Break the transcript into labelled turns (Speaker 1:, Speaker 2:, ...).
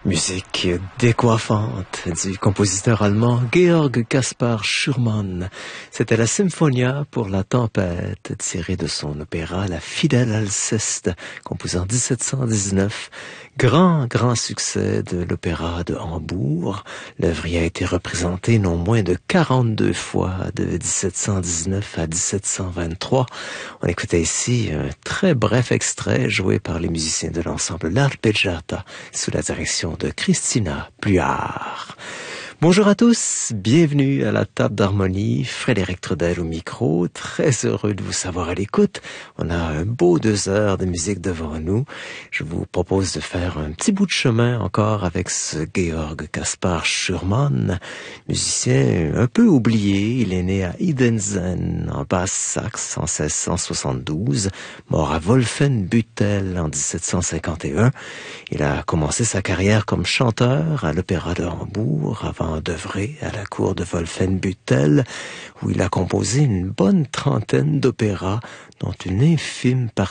Speaker 1: Musique décoiffante du compositeur allemand Georg Caspar Schürmann. C'était la Symphonia pour la tempête, tirée de son opéra La Fidèle Alceste, composé en 1719. Grand succès de l'opéra de Hambourg. L'œuvre y a été représentée non moins de 42 fois de 1719 à 1723. On écoutait ici un très bref extrait joué par les musiciens de l'ensemble L'Arpeggiata sous la direction de Christina Pluart. Bonjour à tous, bienvenue à la table d'harmonie, Frédéric Trudel au micro, très heureux de vous savoir à l'écoute. On a un beau 2 heures de musique devant nous. Je vous propose de faire un petit bout de chemin encore avec ce Georg Caspar Schürmann, musicien un peu oublié. Il est né à Idenzen, en Basse-Saxe, en 1672, mort à Wolfenbüttel en 1751. Il a commencé sa carrière comme chanteur à l'Opéra de Hambourg avant d'œuvrer à la cour de Wolfenbüttel, où il a composé une bonne trentaine d'opéras, dont une infime partie